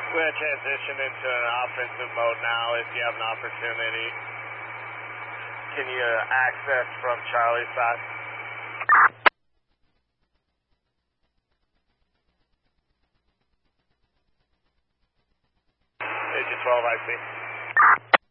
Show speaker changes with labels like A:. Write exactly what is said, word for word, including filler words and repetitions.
A: We're going to transition into an offensive mode now if you have an opportunity. Can you uh, access from Charlie's side? Agent twelve, I see.